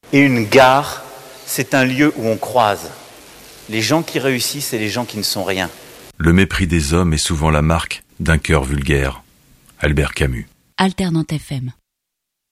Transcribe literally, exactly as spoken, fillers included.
Et une gare, c'est un lieu où on croise les gens qui réussissent et les gens qui ne sont rien. Le mépris des hommes est souvent la marque d'un cœur vulgaire. Albert Camus. Alternante F M.